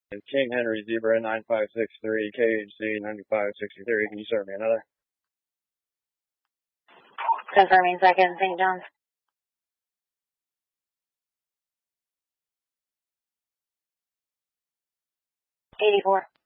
King Henry Zebra 9563, KHC 9563. Can you serve me another? Confirming second, St. John's. 84.